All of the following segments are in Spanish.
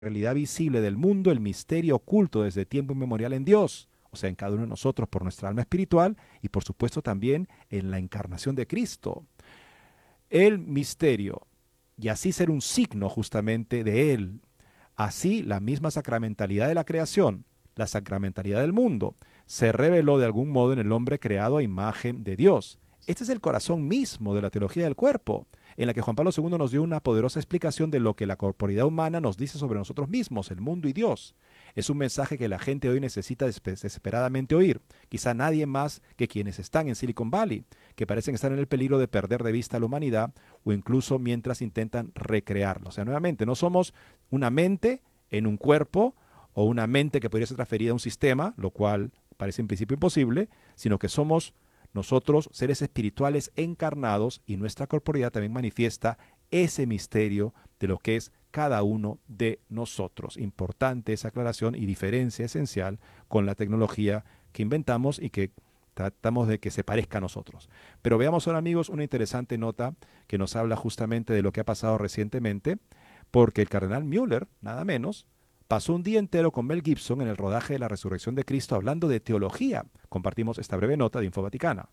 realidad visible del mundo, el misterio oculto desde tiempo inmemorial en Dios, o sea, en cada uno de nosotros por nuestra alma espiritual y por supuesto también en la encarnación de Cristo. El misterio, y así ser un signo justamente de Él. Así la misma sacramentalidad de la creación, la sacramentalidad del mundo, se reveló de algún modo en el hombre creado a imagen de Dios. Este es el corazón mismo de la teología del cuerpo, en la que Juan Pablo II nos dio una poderosa explicación de lo que la corporidad humana nos dice sobre nosotros mismos, el mundo y Dios. Es un mensaje que la gente hoy necesita desesperadamente oír, quizá nadie más que quienes están en Silicon Valley, que parecen estar en el peligro de perder de vista a la humanidad o incluso mientras intentan recrearlo. O sea, nuevamente, no somos una mente en un cuerpo o una mente que podría ser transferida a un sistema, lo cual parece en principio imposible, sino que somos nosotros seres espirituales encarnados y nuestra corporeidad también manifiesta ese misterio de lo que es cada uno de nosotros. Importante esa aclaración y diferencia esencial con la tecnología que inventamos y que tratamos de que se parezca a nosotros. Pero veamos ahora, amigos, una interesante nota que nos habla justamente de lo que ha pasado recientemente, porque el cardenal Müller, nada menos, pasó un día entero con Mel Gibson en el rodaje de la Resurrección de Cristo hablando de teología. Compartimos esta breve nota de Info Vaticana.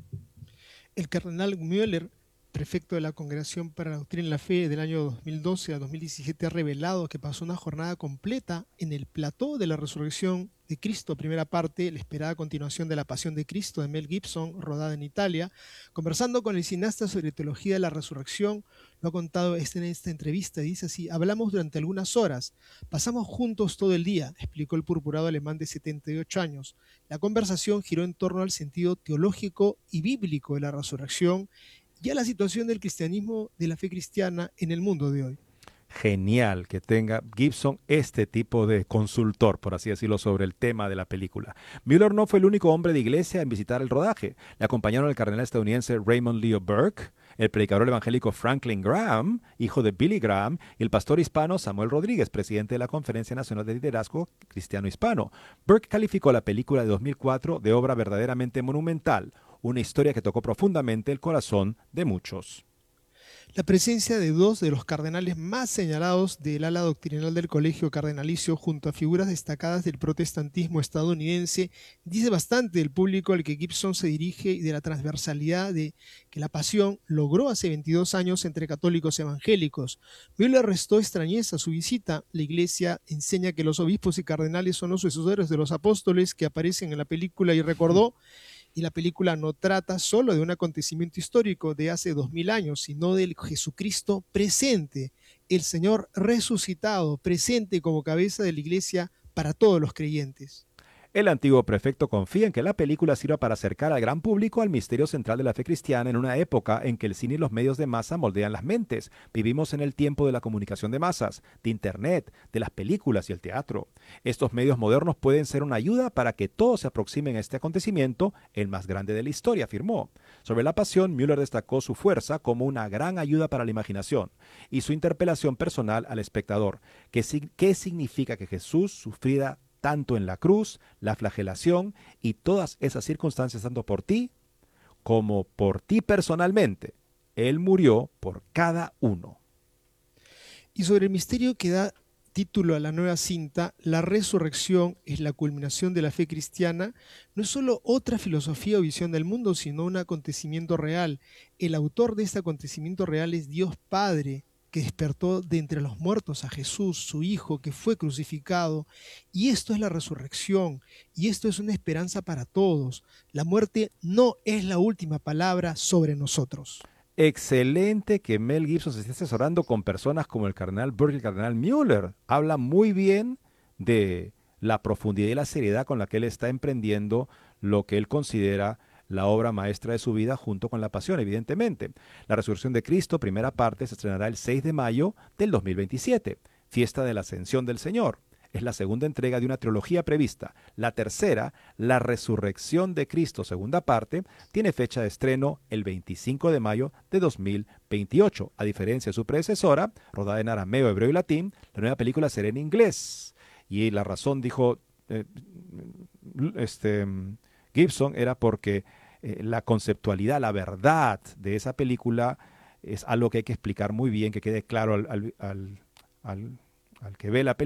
El cardenal Müller, prefecto de la Congregación para la Doctrina y la Fe del año 2012 a 2017, ha revelado que pasó una jornada completa en el plató de la Resurrección de Cristo, primera parte, la esperada continuación de La Pasión de Cristo de Mel Gibson, rodada en Italia, conversando con el cineasta sobre teología de la resurrección. Lo ha contado en esta entrevista, dice así: hablamos durante algunas horas, pasamos juntos todo el día, explicó el purpurado alemán de 78 años. La conversación giró en torno al sentido teológico y bíblico de la resurrección y a la situación del cristianismo, de la fe cristiana en el mundo de hoy. Genial que tenga Gibson este tipo de consultor, por así decirlo, sobre el tema de la película. Müller no fue el único hombre de iglesia en visitar el rodaje. Le acompañaron el cardenal estadounidense Raymond Leo Burke, el predicador evangélico Franklin Graham, hijo de Billy Graham, y el pastor hispano Samuel Rodríguez, presidente de la Conferencia Nacional de Liderazgo Cristiano Hispano. Burke calificó la película de 2004 de obra verdaderamente monumental, una historia que tocó profundamente el corazón de muchos. La presencia de dos de los cardenales más señalados del ala doctrinal del Colegio Cardenalicio, junto a figuras destacadas del protestantismo estadounidense, dice bastante del público al que Gibson se dirige y de la transversalidad de que la pasión logró hace 22 años entre católicos evangélicos. Müller restó extrañeza a su visita. La Iglesia enseña que los obispos y cardenales son los sucesores de los apóstoles que aparecen en la película y recordó. Y la película no trata solo de un acontecimiento histórico de hace 2000 años, sino del Jesucristo presente, el Señor resucitado, presente como cabeza de la iglesia para todos los creyentes. El antiguo prefecto confía en que la película sirva para acercar al gran público al misterio central de la fe cristiana en una época en que el cine y los medios de masa moldean las mentes. Vivimos en el tiempo de la comunicación de masas, de Internet, de las películas y el teatro. Estos medios modernos pueden ser una ayuda para que todos se aproximen a este acontecimiento, el más grande de la historia, afirmó. Sobre la pasión, Müller destacó su fuerza como una gran ayuda para la imaginación y su interpelación personal al espectador. ¿Qué significa que Jesús sufriera tanto en la cruz, la flagelación y todas esas circunstancias, tanto por ti como por ti personalmente? Él murió por cada uno. Y sobre el misterio que da título a la nueva cinta, la resurrección es la culminación de la fe cristiana, no es solo otra filosofía o visión del mundo, sino un acontecimiento real. El autor de este acontecimiento real es Dios Padre, que despertó de entre los muertos a Jesús, su Hijo, que fue crucificado. Y esto es la resurrección, y esto es una esperanza para todos. La muerte no es la última palabra sobre nosotros. Excelente que Mel Gibson se esté asesorando con personas como el cardenal Burke y el cardenal Mueller. Habla muy bien de la profundidad y la seriedad con la que él está emprendiendo lo que él considera la obra maestra de su vida junto con la pasión, evidentemente. La Resurrección de Cristo, primera parte, se estrenará el 6 de mayo del 2027, fiesta de la Ascensión del Señor. Es la segunda entrega de una trilogía prevista. La tercera, La Resurrección de Cristo, segunda parte, tiene fecha de estreno el 25 de mayo de 2028. A diferencia de su predecesora, rodada en arameo, hebreo y latín, la nueva película será en inglés. Y la razón, dijo este, Gibson, era porque la conceptualidad, la verdad de esa película es algo que hay que explicar muy bien, que quede claro al al que ve la